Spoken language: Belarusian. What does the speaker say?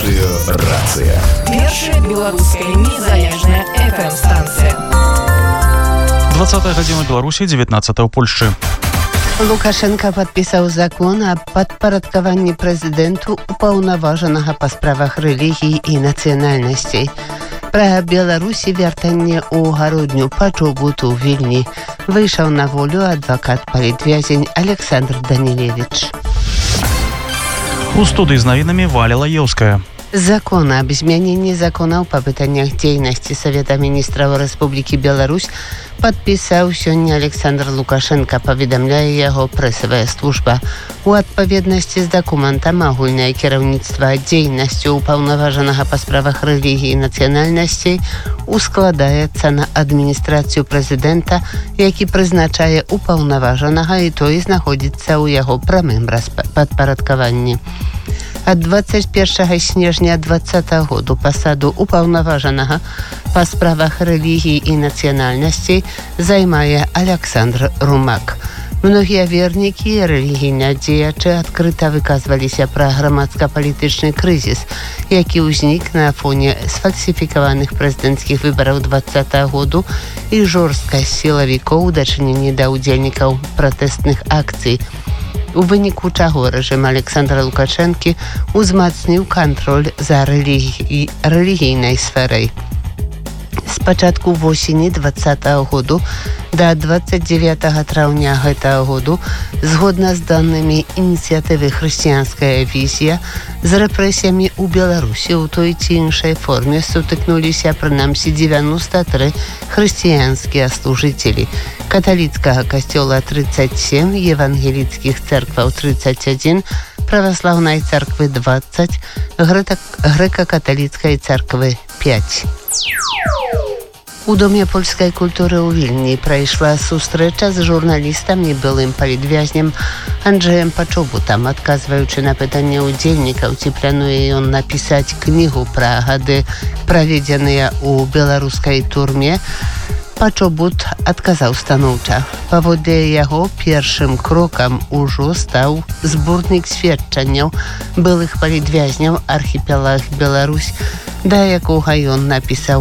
Радыёрацыя. Першая беларуская незалежная FM-станція. 20 гадзіна Беларусі, 19 ў Польшчы. Лукашенко падпісаў закон аб падпарадкаванні прэзідэнту упаўнаважанага па справах рэлігіі і нацыянальнасцей. Пра Беларусі вяртанне ў гародню Пачобут у Вільні. Выйшаў на волю адвакат-палітвязень Александр Данілевіч. У студыі з навінамі Валя Лаеўская. Закон аб змяненні законаў па пытаннях дзейнасці Савета міністраў Рэспублікі Беларусь падпісаў сёння Александр Лукашенко, паведамляе яго прэсавая служба. У адпаведнасці з дакументам агульнае кіраўніцтва дзейнасцю ўпаўнаважанага па справах рэлігіі і нацыянальнасцей ускладаецца на адміністрацыю прэзідэнта, які прызначае ўпаўнаважанага, і той знаходзіцца ў яго прамым падпарадкаванні. Ад 21 снежня 2020 году пасаду ўпаўнаважанага па справах рэлігіі і нацыянальнасцей займае Александр Румак. Многія вернікі і рэлігійныя дзеячы адкрыта выказваліся пра грамадска-палітычны крызіс, які ўзнік на фоне сфальсіфікаваных прэзідэнцкіх выбараў 2020 году і жорсткасць сілавікоў у дачыненні да ўдзельнікаў пратэстных акцый, у выніку чаго рэжым Александра Лукашэнкі узмацніў кантроль за рэлігійнай сферай. З пачатку восені 2020 году да 29 траўня гэтага году, згодна з данымі ініцыятывы «Хрысціянская візія», з рэпрэсіямі ў Беларусі ў той ці іншай форме сутыкнуліся прынамсі 93 хрысціянскія служыцелі. Каталіцкага касцёла 37, евангеліцкіх цэркваў 31, праваслаўнай цэрквы 20, грэка-каталіцкай цэрквы 5. У Доме польскай культуры ў Вільні прайшла сустрэча з журналістам і былым палітвязнем Анджэем Пачобутам. Адказваючы на пытанне ўдзельнікаў, ці плануе ён напісаць кнігу пра гады, праведзеныя ў беларускай турме, Пачобут адказаў станоўча. Паводле яго першым крокам ужо стаў зборнік сведчанняў былых палітвязняў «Архіпелаг Беларусь», да якога ён напісаў